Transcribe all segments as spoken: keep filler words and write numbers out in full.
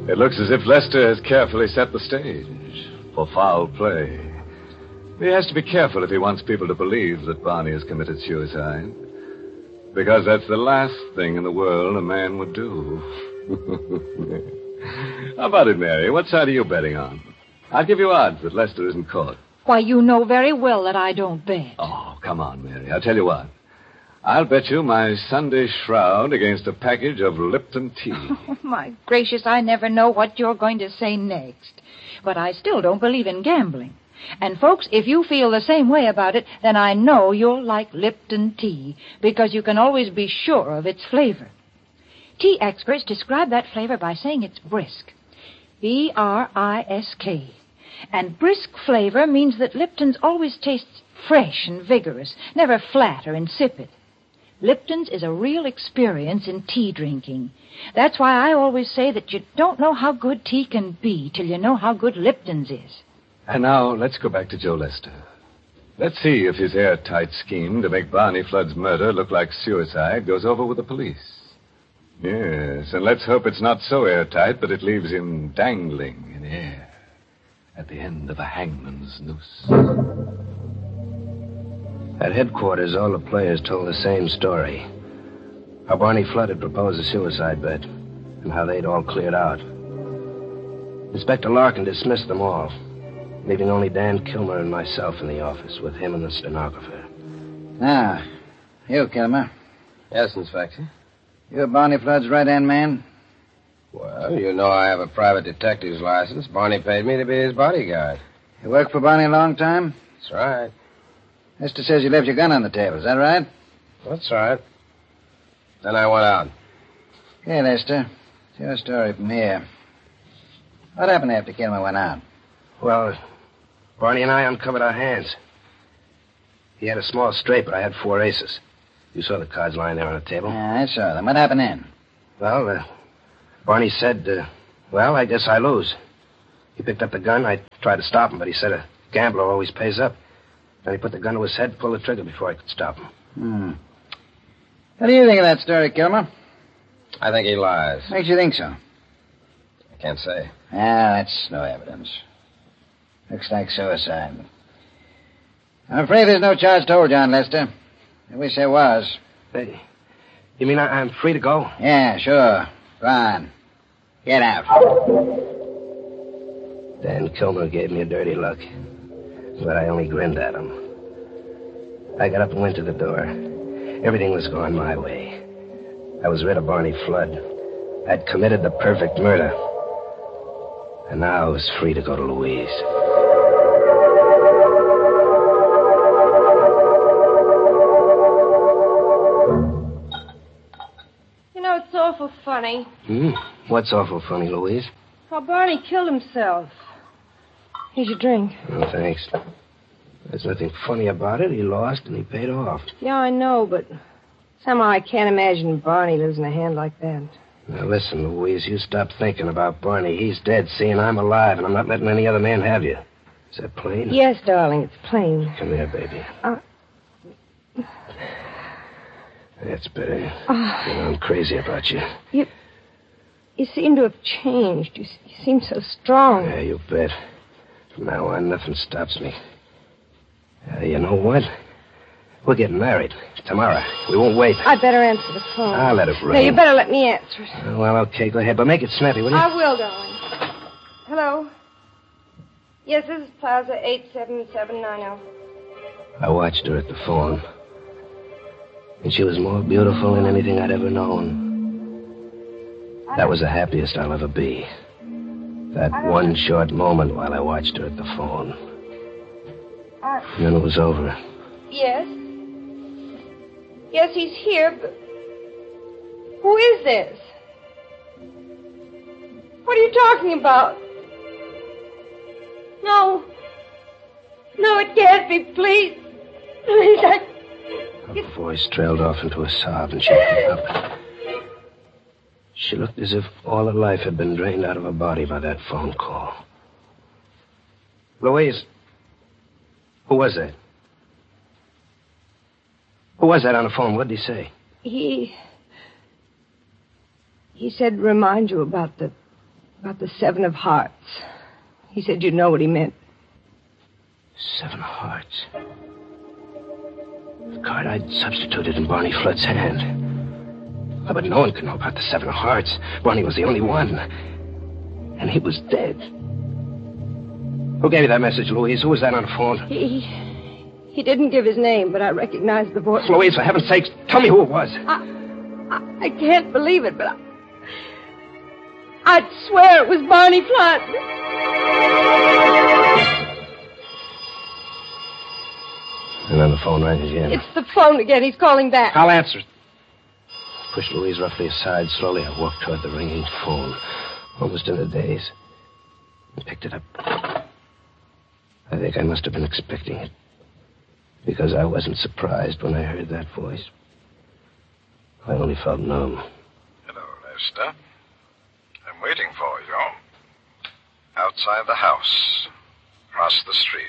It looks as if Lester has carefully set the stage for foul play. He has to be careful if he wants people to believe that Barney has committed suicide. Because that's the last thing in the world a man would do. How about it, Mary? What side are you betting on? I'll give you odds that Lester isn't caught. Why, you know very well that I don't bet. Oh, come on, Mary. I'll tell you what. I'll bet you my Sunday shroud against a package of Lipton tea. Oh, my gracious, I never know what you're going to say next. But I still don't believe in gambling. And, folks, if you feel the same way about it, then I know you'll like Lipton tea, because you can always be sure of its flavor. Tea experts describe that flavor by saying it's brisk. B R I S K. And brisk flavor means that Lipton's always tastes fresh and vigorous, never flat or insipid. Lipton's is a real experience in tea drinking. That's why I always say that you don't know how good tea can be till you know how good Lipton's is. And now, let's go back to Joe Lester. Let's see if his airtight scheme to make Barney Flood's murder look like suicide goes over with the police. Yes, and let's hope it's not so airtight that it leaves him dangling in air at the end of a hangman's noose. At headquarters, all the players told the same story. How Barney Flood had proposed a suicide bet, and how they'd all cleared out. Inspector Larkin dismissed them all, leaving only Dan Kilmer and myself in the office with him and the stenographer. Now, you, Kilmer. Yes, Inspector. You're Barney Flood's right-hand man? Well, you know I have a private detective's license. Barney paid me to be his bodyguard. You worked for Barney a long time? That's right. Lester says you left your gun on the table. Is that right? That's right. Then I went out. Okay, Lester. It's your story from here. What happened after Kilmer went out? Well, Barney and I uncovered our hands. He had a small straight, but I had four aces. You saw the cards lying there on the table. Yeah, I saw them. What happened then? Well, uh, Barney said, uh, well, I guess I lose. He picked up the gun. I tried to stop him, but he said a gambler always pays up. Then he put the gun to his head, pulled the trigger before I could stop him. Hmm. What do you think of that story, Kilmer? I think he lies. Makes you think so? I can't say. Ah, that's no evidence. Looks like suicide. I'm afraid there's no charge told, John Lester. I wish there was. Hey, you mean I, I'm free to go? Yeah, sure. Go on. Get out. Dan Kilmer gave me a dirty look, but I only grinned at him. I got up and went to the door. Everything was going my way. I was rid of Barney Flood. I'd committed the perfect murder. And now I was free to go to Louise. You know, it's awful funny. Hmm? What's awful funny, Louise? How Barney killed himself. Here's your drink. Oh, thanks. There's nothing funny about it. He lost and he paid off. Yeah, I know, but somehow I can't imagine Barney losing a hand like that. Now, listen, Louise, you stop thinking about Barney. He's dead, see, and I'm alive, and I'm not letting any other man have you. Is that plain? Yes, darling, it's plain. Come here, baby. Uh... That's better. Uh, you know, I'm crazy about you. You... You seem to have changed. You, you seem so strong. Yeah, you bet. From now on, nothing stops me. Uh, you know what? We're getting married tomorrow. We won't wait. I'd better answer the phone. I'll let it ring. No, you better let me answer it. Uh, well, okay, go ahead. But make it snappy, will you? I will, darling. Hello? Yes, this is Plaza eight seven seven nine zero. I watched her at the phone. And she was more beautiful than anything I'd ever known. That was the happiest I'll ever be. That one short moment while I watched her at the phone. And then it was over. Yes? Yes, he's here, but... Who is this? What are you talking about? No. No, it can't be. Please. Please, I... Her voice trailed off into a sob, and she hung up. She looked as if all her life had been drained out of her body by that phone call. Louise, who was that? Who was that on the phone? What did he say? He... He said remind you about the... About the Seven of Hearts. He said you'd know what he meant. Seven of Hearts. The card I'd substituted in Barney Flood's hand. Oh, but no one could know about the Seven of Hearts. Barney was the only one. And he was dead. Who gave you that message, Louise? Who was that on the phone? He... He didn't give his name, but I recognized the voice. Louise, for heaven's sakes, tell me who it was. I... I, I can't believe it, but I... I'd swear it was Barney Flood. And then the phone rang again. It's the phone again. He's calling back. I'll answer it. Pushed Louise roughly aside. Slowly, I walked toward the ringing phone, almost in a daze, and picked it up. I think I must have been expecting it, because I wasn't surprised when I heard that voice. I only felt numb. Hello, Lester. I'm waiting for you. Outside the house. Across the street.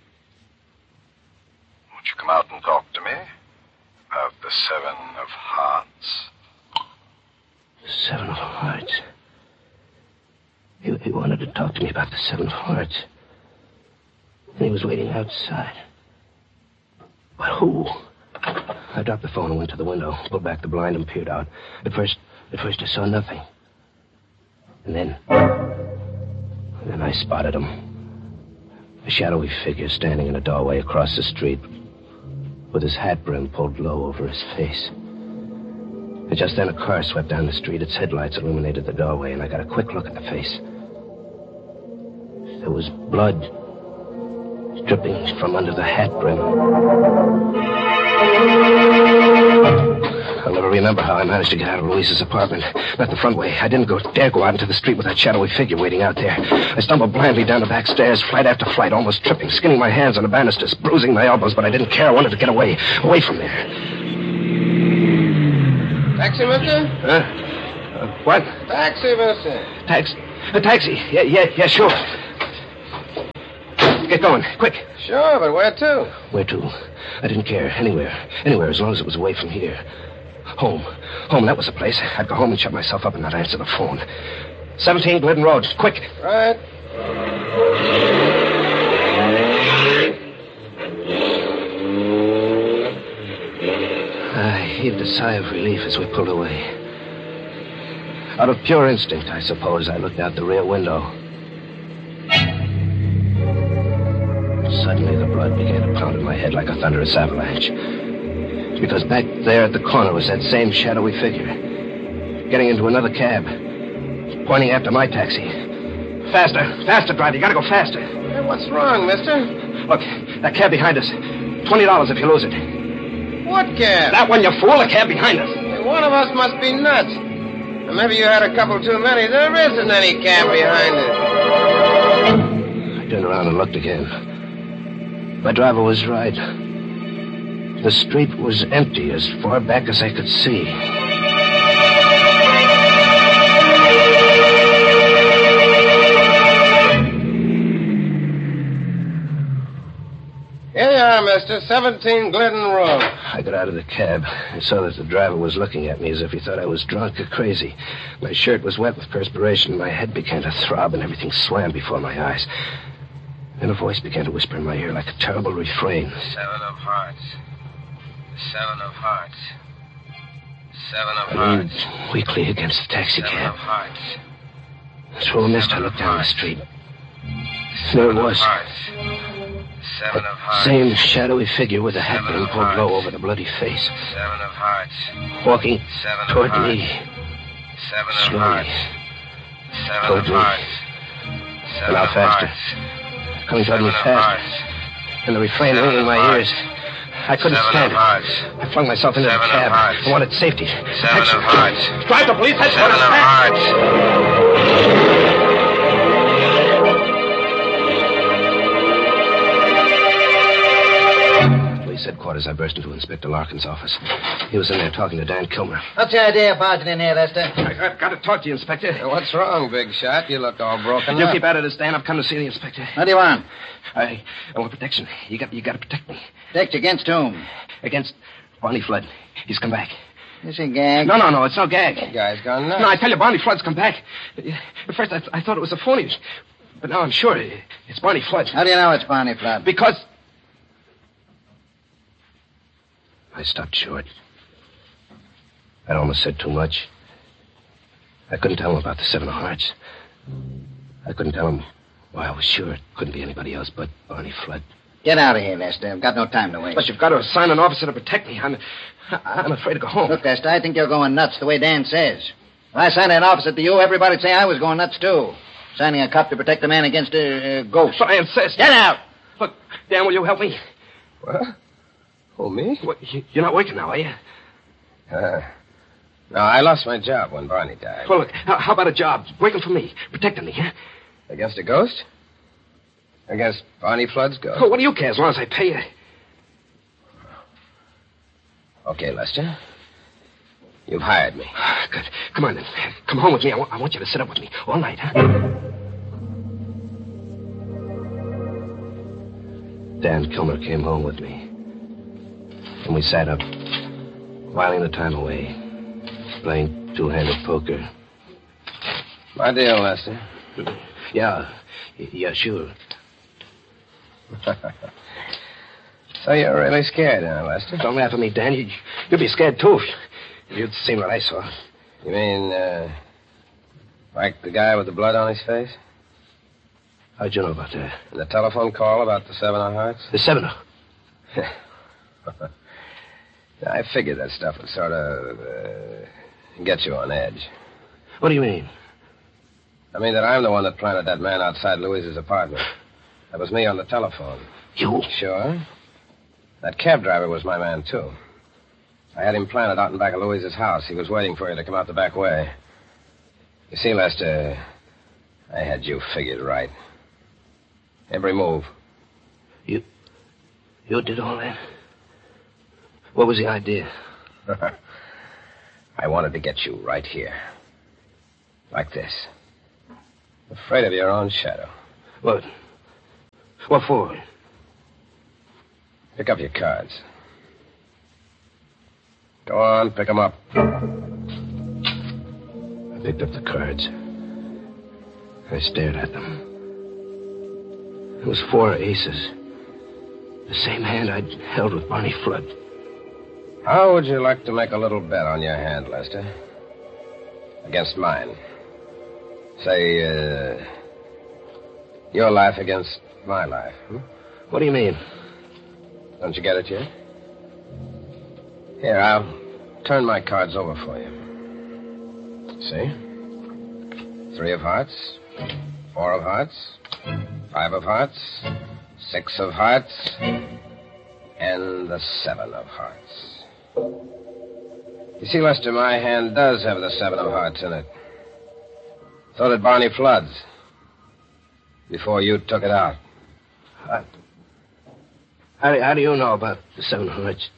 Won't you come out and talk to me? About the Seven of Hearts. The Seven of Hearts? He, he wanted to talk to me about the Seven of Hearts. And he was waiting outside. But who? I dropped the phone and went to the window, pulled back the blind and peered out. At first, at first I saw nothing. And then, and then I spotted him. A shadowy figure standing in a doorway across the street, with his hat brim pulled low over his face. And just then a car swept down the street. Its headlights illuminated the doorway, and I got a quick look at the face. There was blood dripping from under the hat brim. I'll never remember how I managed to get out of Louise's apartment. Not the front way. I didn't go, dare go out into the street with that shadowy figure waiting out there. I stumbled blindly down the back stairs, flight after flight, almost tripping, skinning my hands on the banisters, bruising my elbows, but I didn't care. I wanted to get away, away from there. Taxi, mister? Huh? Uh, what? Taxi, mister. Taxi? A taxi? Yeah, yeah, yeah, sure. Get going, quick. Sure, but where to? Where to? I didn't care. Anywhere. Anywhere, as long as it was away from here. Home. Home, that was the place. I'd go home and shut myself up and not answer the phone. seventeen Glidden Road. Quick. Right. I heaved a sigh of relief as we pulled away. Out of pure instinct, I suppose, I looked out the rear window. Suddenly, the blood began to pound in my head like a thunderous avalanche. Because back there at the corner was that same shadowy figure. Getting into another cab. Pointing after my taxi. Faster, faster, driver. You gotta go faster. Hey, what's wrong, mister? Look, that cab behind us. Twenty dollars if you lose it. What cab? That one, you fool. The cab behind us. Hey, one of us must be nuts. Or maybe you had a couple too many. There isn't any cab behind us. I turned around and looked again. My driver was right. The street was empty as far back as I could see. Here you are, mister. seventeen Glidden Road. I got out of the cab. I saw that the driver was looking at me as if he thought I was drunk or crazy. My shirt was wet with perspiration. My head began to throb and everything swam before my eyes. Then a voice began to whisper in my ear like a terrible refrain. Seven of Hearts. Seven of Hearts. Seven of I Hearts. leaned weakly against the taxi Seven cab. of Hearts. Through a mist, I looked down the street. There it was. Seven of Hearts. Same shadowy figure with a hat Seven brim of pulled low Hearts. over the bloody face. Seven of Hearts. Walking Seven of toward Hearts. me. Seven of Slowly. Hearts. Seven Toward of me. Hearts. And Seven now of faster. Hearts. Coming toward me Seven of fast. Hearts. And the refrain Seven ringing in of my Hearts. ears. I couldn't Seven stand of it. Hearts. I flung myself into Seven the of cab. Hearts. I wanted safety. Seven Taxi. of Hearts. Drive the police. That's Seven what of it's Hearts. Police headquarters. I burst into Inspector Larkin's office. He was in there talking to Dan Kilmer. What's the idea of barging in here, Lester? I got, got to talk to you, Inspector. Hey, what's wrong, big shot? You look all broken You up. keep out of this, Dan. I've come to see the inspector. What do you want? I, I want protection. You got, you got to protect me Protect against whom? against Barney Flood. He's come back. Is he gagged? No, no, no, it's no gag. The guy's gone nuts. No, I tell you, Barney Flood's come back. At first, I, th- I thought it was a phony, but now I'm sure it- it's Barney Flood. How do you know it's Barney Flood? Because... I stopped short. I almost said too much. I couldn't tell him about the Seven of Hearts. I couldn't tell him why I was sure it couldn't be anybody else but Barney Flood. Get out of here, Lester. I've got no time to waste. But you've got to assign an officer to protect me. I'm, I'm afraid to go home. Look, Lester, I think you're going nuts the way Dan says. If I signed an officer to you, everybody'd say I was going nuts, too. Signing a cop to protect a man against a, a ghost. But I insist. Get out! Look, Dan, will you help me? What? Oh, me? What, you- you're not working now, are you? Uh, no, I lost my job when Barney died. Well, look, how, how about a job? Working for me. Protecting me, huh? Against a ghost? Against Barney Flood's ghost? Oh, what do you care as long as I pay you? Okay, Lester. You've hired me. Good. Come on, then. Come home with me. I want, I want you to sit up with me all night, huh? Dan Kilmer came home with me. And we sat up, whiling the time away, playing two-handed poker. My deal, Lester. Yeah, y- yeah, sure. So you're really scared, huh, Lester? Don't laugh at me, Dan. You, you'd be scared, too, if you'd seen what I saw. You mean, uh, like the guy with the blood on his face? How'd you know about that? And the telephone call about the Seven of Hearts? The Seven. I figured that stuff would sort of uh, get you on edge. What do you mean? I mean that I'm the one that planted that man outside Louise's apartment. That was me on the telephone. You? Sure. That cab driver was my man, too. I had him planted out in back of Louise's house. He was waiting for you to come out the back way. You see, Lester, I had you figured right. Every move. You... You did all that? What was the idea? I wanted to get you right here. Like this. Afraid of your own shadow. What? What for? Pick up your cards. Go on, pick them up. I picked up the cards. I stared at them. It was four aces. The same hand I'd held with Barney Flood. How would you like to make a little bet on your hand, Lester? Against mine. Say, uh, your life against my life. Hmm? What do you mean? Don't you get it yet? Here, I'll turn my cards over for you. See? Three of hearts, four of hearts, five of hearts, six of hearts, and the seven of hearts. You see, Lester, my hand does have the seven of hearts in it. So did Barney Flood's. Before you took it out. How, how, do, how do you know about the seven of hearts?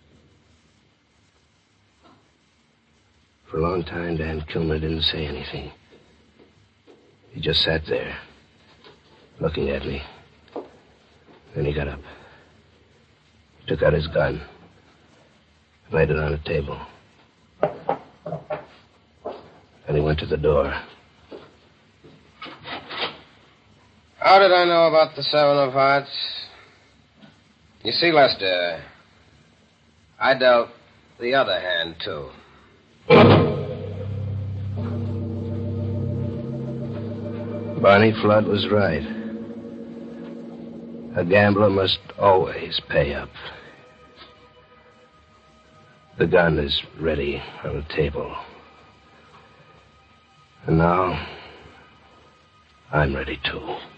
For a long time, Dan Kilmer didn't say anything. He just sat there, looking at me. Then he got up. Took out his gun. Laid it on the table. Then he went to the door. How did I know about the seven of hearts? You see, Lester, I dealt the other hand, too. Barney Flood was right. A gambler must always pay up. The gun is ready on the table. And now, I'm ready too.